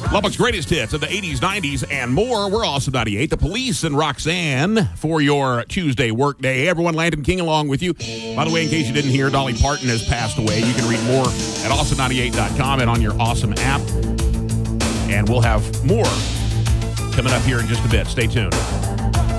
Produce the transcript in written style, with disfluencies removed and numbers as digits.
Lubbock's greatest hits of the 80s, 90s, and more. We're Awesome 98. The Police and Roxanne for your Tuesday workday. Hey, everyone, Landon King along with you. By the way, in case you didn't hear, Dolly Parton has passed away. You can read more at awesome98.com and on your Awesome app. And we'll have more coming up here in just a bit. Stay tuned.